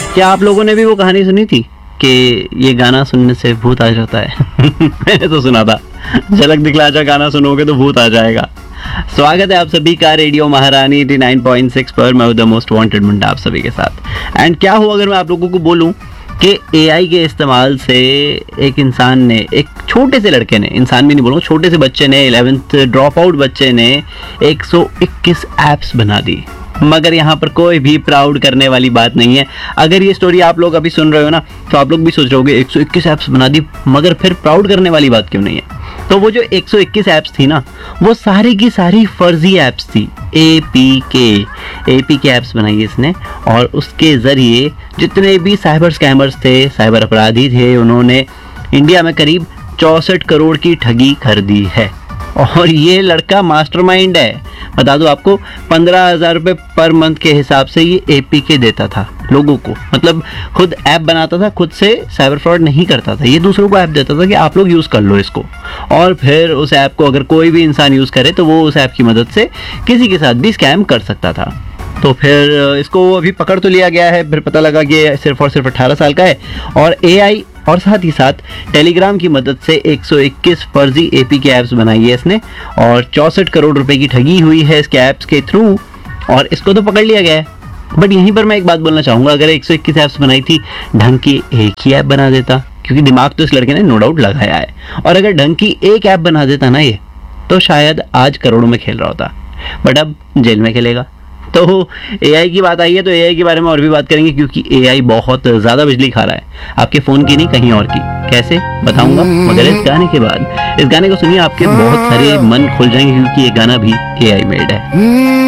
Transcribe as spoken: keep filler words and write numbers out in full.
क्या आप लोगों ने भी वो कहानी सुनी थी कि ये गाना सुनने से भूत आ जाता है? मैंने तो सुना था, झलक दिखला जा गाना सुनोगे तो भूत आ जाएगा। स्वागत है आप सभी का रेडियो महारानी नवासी पॉइंट सिक्स पर। मैं हूं द मोस्ट वांटेड मुंडा आप सभी के साथ। एंड क्या हो अगर मैं आप लोगों को बोलूं कि एआई के इस्तेमाल से एक इंसान ने, एक छोटे से लड़के ने, इंसान भी नहीं बोलूँ, छोटे से बच्चे ने, इलेवेंथ ड्रॉप आउट बच्चे ने एक सौ इक्कीस ऐप्स बना दी। मगर यहाँ पर कोई भी प्राउड करने वाली बात नहीं है। अगर ये स्टोरी आप लोग अभी सुन रहे हो ना, तो आप लोग भी सोच रहे होगे एक सौ इक्कीस ऐप्स बना दी, मगर फिर प्राउड करने वाली बात क्यों नहीं है? तो वो जो एक सौ इक्कीस ऐप्स थी ना, वो सारी की सारी फर्जी ऐप्स थी। ए पी के ए पी के ऐप्स बनाई इसने, और उसके ज़रिए जितने भी साइबर स्कैमर्स थे, साइबर अपराधी थे, उन्होंने इंडिया में करीब चौंसठ करोड़ की ठगी कर दी है। और ये लड़का मास्टरमाइंड है। बता दो आपको, पंद्रह हजार रुपये पर मंथ के हिसाब से ये एपीके देता था लोगों को। मतलब खुद ऐप बनाता था, खुद से साइबर फ्रॉड नहीं करता था, ये दूसरों को ऐप देता था कि आप लोग यूज़ कर लो इसको। और फिर उस ऐप को अगर कोई भी इंसान यूज़ करे तो वो उस ऐप की मदद से किसी के साथ भी स्कैम कर सकता था। तो फिर इसको अभी पकड़ तो लिया गया है। फिर पता लगा कि सिर्फ और सिर्फ अठारह साल का है, और एआई और साथ ही साथ टेलीग्राम की मदद से एक सौ इक्कीस फर्जी एपीके ऐप्स बनाई है इसने, और चौंसठ करोड़ रुपए की ठगी हुई है इसके ऐप्स के थ्रू, और इसको तो पकड़ लिया गया है। बट यहीं पर मैं एक बात बोलना चाहूँगा, अगर एक सौ इक्कीस ऐप्स बनाई थी, ढंग की एक ही ऐप बना देता, क्योंकि दिमाग तो इस लड़के ने नो डाउट लगाया है, और अगर ढंग की एक ऐप बना देता ना ये, तो शायद आज करोड़ों में खेल रहा होता। बट अब जेल में खेलेगा। तो एआई की बात आई है तो एआई के बारे में और भी बात करेंगे, क्योंकि एआई बहुत ज़्यादा बिजली खा रहा है, आपके फ़ोन की नहीं कहीं और की। कैसे बताऊंगा, मगर इस गाने के बाद, इस गाने को सुनिए, आपके बहुत सारे मन खुल जाएंगे, क्योंकि ये गाना भी एआई मेड है।